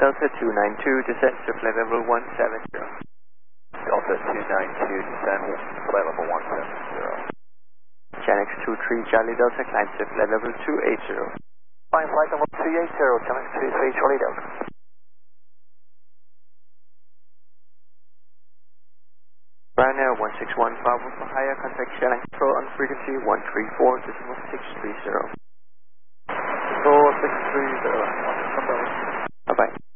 Delta 292, descend to flight level 170. Delta 292, descend, flight level 170. Genex 23, Charlie Delta, climb to flight level 280. Climb flight level 280, Genex 23, Charlie Delta. Ryanair 161, Bravo for higher, contact Skyline Control on frequency 134.630. 4, 630, Bye-bye.